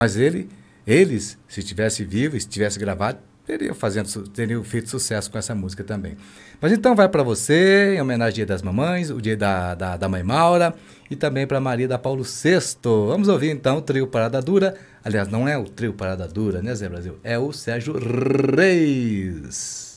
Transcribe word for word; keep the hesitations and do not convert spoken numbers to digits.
Mas ele, eles, se tivesse vivo, se tivesse gravado, teriam, fazendo, su- teriam feito sucesso com essa música também. Mas então vai para você, em homenagem ao Dia das Mamães, o dia da, da, da Mãe Maura e também para Maria da Paulo sexto. Vamos ouvir então o trio Parada Dura. Aliás, não é o trio Parada Dura, né, Zé Brasil? É o Sérgio Reis.